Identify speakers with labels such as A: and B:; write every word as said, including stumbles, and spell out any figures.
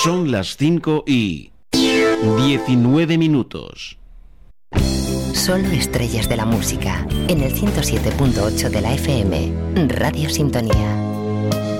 A: Son las cinco y diecinueve minutos.
B: Solo estrellas de la música, en el ciento siete punto ocho de la F M, Radio Sintonía.